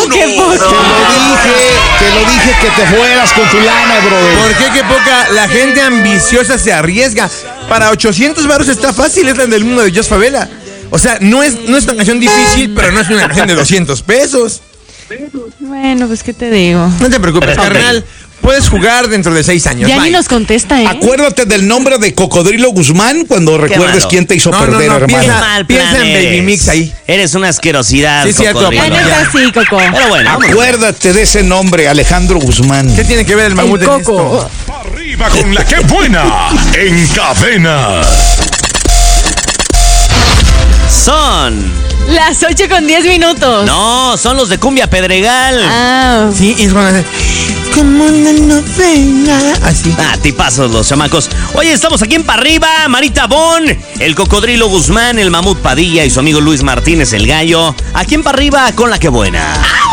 qué poca. Te lo dije que te fueras con tu lana, brother. ¿Por qué qué poca? La gente ambiciosa se arriesga. Para 800 varos está fácil, es la del mundo de Jos Favela. O sea, no es una canción difícil, pero no es una canción de 200 pesos. Bueno, pues, ¿qué te digo? No te preocupes, carnal. Puedes jugar dentro de 6 años. Ya Bye. ni nos contesta, ¿eh? Acuérdate del nombre de Cocodrilo Guzmán cuando recuerdes malo. quién te hizo perder, hermano. Piensa en Baby Mix ahí. Eres una asquerosidad, Sí, cierto, Cocodrilo. La papá. neta sí, Coco. Pero bueno, vámonos. Acuérdate de ese nombre, Alejandro Guzmán. ¿Qué tiene que ver el mamut El en Coco. esto? Arriba con la que buena. En cadena. Son... Las 8:10. No, son los de Cumbia Pedregal. Ah, Sí, es cuando hace, como una novela. Así. Ah, tipazos los chamacos. Oye, estamos aquí en Pa' Arriba, Marita Bon, el Cocodrilo Guzmán, el Mamut Padilla y su amigo Luis Martínez el Gallo. Aquí en Pa' Arriba con la que buena.